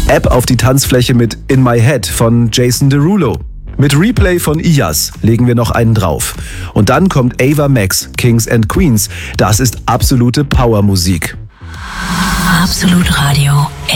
App auf die Tanzfläche mit In My Head von Jason Derulo. Mit Replay von Iyas legen wir noch einen drauf. Und dann kommt Ava Max, Kings and Queens. Das ist absolute Powermusik. Absolut Radio.